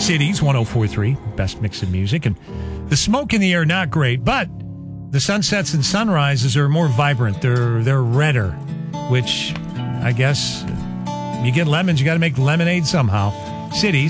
Cities 104.3, best mix of music. And the smoke in the air, not great, but the sunsets and sunrises are more vibrant. They're redder, which I guess you get lemons, you got to make lemonade somehow. Cities